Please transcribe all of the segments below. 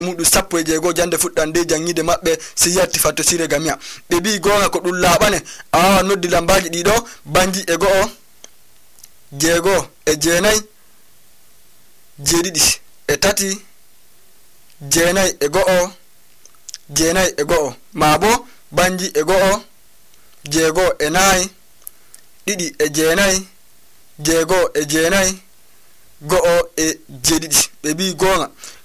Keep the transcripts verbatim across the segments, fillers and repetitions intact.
mudu sappo e jeego jande fuddande jangide mabbe si yatti fatto sire gamia be bi gonga ko dum labane a noddi lambaji dido banji e go'o jeego e jeenay jeedidi e tati jeenay e go'o jeenay e go'o mabo banji e go'o jeego e nay didi e jeenay jeego e jeenay go'o e jeedidi be bi gonga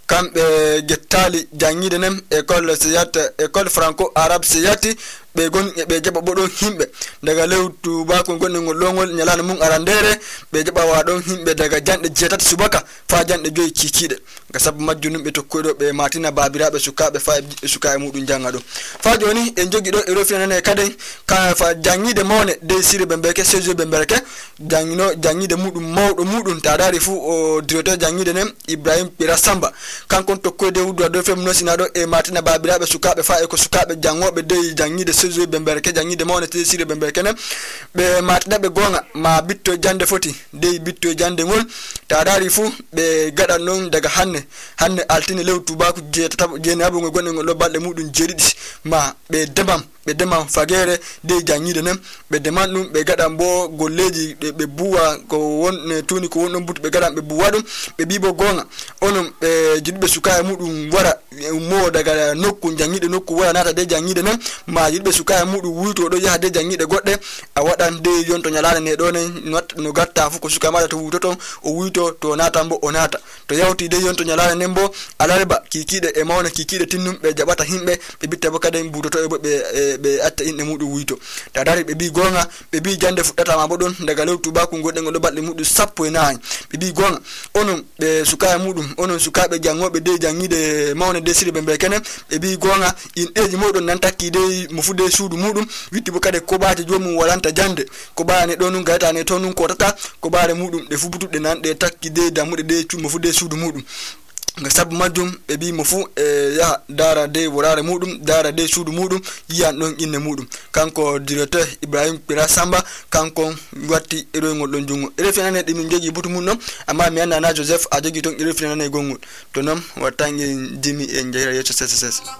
kambe gettali jangide nem école siyata école franco arabe siyati be gon be jaba bodon himbe daga lewtu ba ko gonne ngol longol nyalana mun arandere be jaba wadon himbe daga jande jetati subaka fa jande joyi cikide ga sabu majjunum be tokkodo be matina babirabe sukabe fa sukaay mudun jangado fa joni en jogi do erofina ne kade ka fa jangide mawne de sire be mbeke sejo be mbereke jangino jangide mudum mawdo mudun tadari fu o directeur jangide nem Ibrahim Pira Samba kankon tokkode wudwa do fem no sinado e matina babirabe sukabe fa e ko sukabe jangobe de jangide sejo be mbereke jangide mawne te sire be mbereke nem be matina be gonga ma bitto jande foti de bitto jande ngol tadari fu be gada non daga hanne hanne altine lewtu ba ko jeetata jeeni abungo gonne ngol balde mudun jeedidi ma be demam be demam fagere de jangide nem be deman dum be gada mbo golleji be buwa ko won tuni ko won but be gada be buwa dum be bibo gonga onon be jidbe sukaya mudum wara mo daga nokku jangide nokku wara nata de jangide nem ma jidbe sukaya mudum wuto do yaha de jangide godde a wadan de yonto nyalane ne do ne no gatta fu ko suka mala to wuto to o wuto to nata mbo o nata to yawti de yonto nyalane nembo alarba kikide e mawna kikide tinnum be jabata himbe be bitta bo kada buto to e be be atta inde mudu wuto tadari be bi gonga be bi jande fuddata ma bodon daga lewtu ba ko godde ngol balde mudu sappo e naayi be bi gonga onon be sukaya mudum onon sukabe jangobe de jangide mawne de sire be be kenen be bi gonga in eji modon nan takki de mu fudde suudu mudum witti bo kade ko baaje jomum walanta jande ko baane do nun gaita ne to nun ko tata ko baare mudum de fubutudde nan de takki de damude de cummo fudde suudu mudum nga sabu majjum be bi mo fu e ya dara de worare mudum dara de suudu mudum yiyan don inne mudum kanko directeur Ibrahim Pira Samba kanko watti ero ngol don jungo ere fenane de min jogi butu mun non amma mi anda na Joseph a jogi ton ere fenane gongol to non watangi jimi e njayra yeso sss